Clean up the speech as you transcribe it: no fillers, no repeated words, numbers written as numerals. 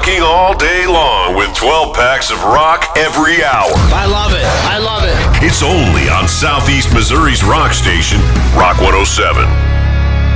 Rocking all day long with 12 packs of rock every hour. I love it. I love it. It's only on Southeast Missouri's rock station, Rock 107.